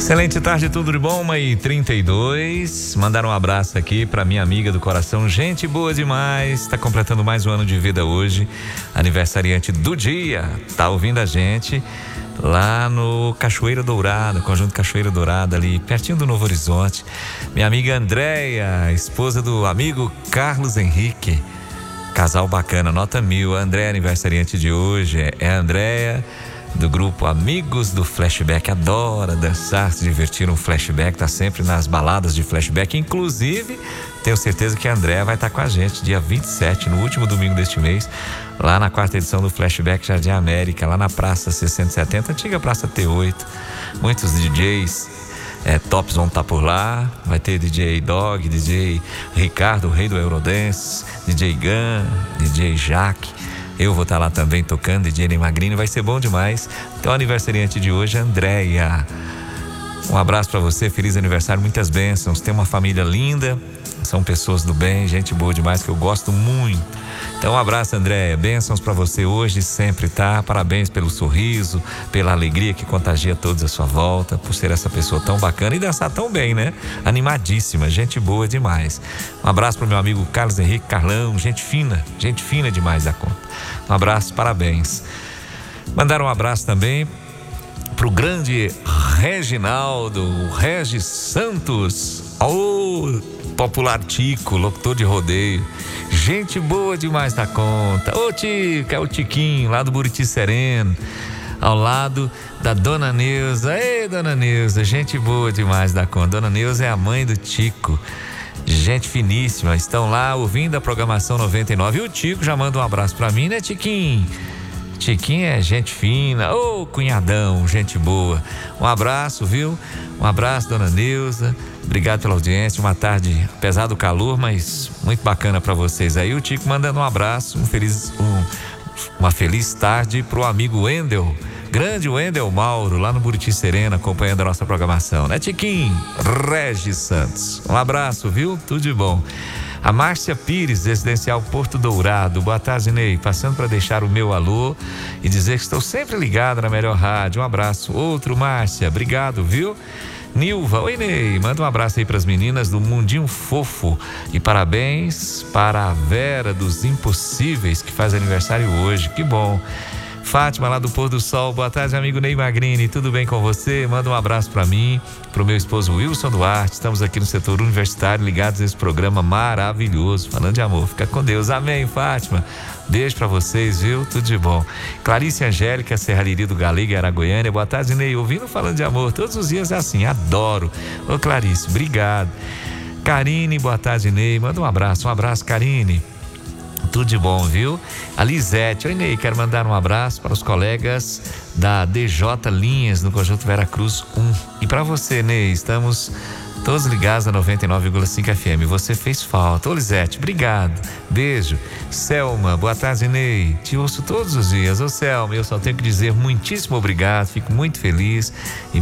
Excelente tarde, tudo de bom, 1h32. Mandar um abraço aqui pra minha amiga do coração, gente boa demais, tá completando mais um ano de vida hoje, aniversariante do dia, tá ouvindo a gente lá no Cachoeira Dourada, Conjunto Cachoeira Dourada, ali pertinho do Novo Horizonte. Minha amiga Andréia, esposa do amigo Carlos Henrique, casal bacana, nota 1000. A Andréia, aniversariante de hoje, é a Andréia do grupo Amigos do Flashback, adora dançar, se divertir no flashback, tá sempre nas baladas de flashback. Inclusive, tenho certeza que a Andréia vai estar com a gente dia 27, no último domingo deste mês, lá na 4ª edição do Flashback Jardim América, lá na Praça 670, antiga Praça T8. Muitos DJs tops vão estar por lá. Vai ter DJ Dog, DJ Ricardo, o rei do Eurodance, DJ Gun, DJ Jaque. Eu vou estar lá também tocando, DJ Ney Magrini, vai ser bom demais. Então, aniversariante de hoje, Andréia. Um abraço para você, feliz aniversário, muitas bênçãos. Tem uma família linda, são pessoas do bem, gente boa demais, que eu gosto muito. Então, um abraço, Andréia, bênçãos para você hoje, sempre, tá? Parabéns pelo sorriso, pela alegria que contagia todos à sua volta, por ser essa pessoa tão bacana e dançar tão bem, né? Animadíssima, gente boa demais. Um abraço pro meu amigo Carlos Henrique, Carlão, gente fina demais da conta. Um abraço, parabéns. Mandar um abraço também pro grande Reginaldo, o Regis Santos, o popular Tico, locutor de rodeio. Gente boa demais da conta. Ô Tico, é o Tiquinho, lá do Buriti Sereno, ao lado da Dona Neuza. Ei, Dona Neuza, gente boa demais da conta. Dona Neuza é a mãe do Tico. Gente finíssima, estão lá ouvindo a programação 99. E o Tico já manda um abraço pra mim, né, Tiquinho? Tiquinho é gente fina, ô cunhadão, gente boa. Um abraço, viu? Um abraço, Dona Neuza. Obrigado pela audiência, uma tarde, apesar do calor, mas muito bacana pra vocês aí. O Tico mandando um abraço, uma feliz tarde pro amigo Wendel, grande Wendel Mauro, lá no Buriti Serena, acompanhando a nossa programação, né, Tiquinho? Regis Santos. Um abraço, viu? Tudo de bom. A Márcia Pires, residencial Porto Dourado. Boa tarde, Ney. Passando para deixar o meu alô e dizer que estou sempre ligado na melhor rádio. Um abraço. Outro, Márcia. Obrigado, viu? Nilva. Oi, Ney. Manda um abraço aí para as meninas do Mundinho Fofo. E parabéns para a Vera dos Impossíveis, que faz aniversário hoje. Que bom. Fátima, lá do Pôr do Sol. Boa tarde, amigo Ney Magrini, tudo bem com você? Manda um abraço para mim, pro meu esposo Wilson Duarte. Estamos aqui no setor universitário, ligados a esse programa maravilhoso, falando de amor. Fica com Deus, amém, Fátima. Beijo para vocês, viu? Tudo de bom. Clarice Angélica, Serralheria do Galega, Aragoiânia. Boa tarde, Ney. Ouvindo falando de amor, todos os dias é assim, adoro. Ô, Clarice, obrigado. Karine, boa tarde, Ney. Manda um abraço, Karine. Tudo de bom, viu? A Lisete, oi, Ney, quero mandar um abraço para os colegas da DJ Linhas no Conjunto Vera Cruz 1. E para você, Ney, estamos todos ligados na 99,5 FM. Você fez falta. Ô, Lisete, obrigado. Beijo. Selma, boa tarde, Ney. Te ouço todos os dias. Ô, Selma, eu só tenho que dizer muitíssimo obrigado. Fico muito feliz.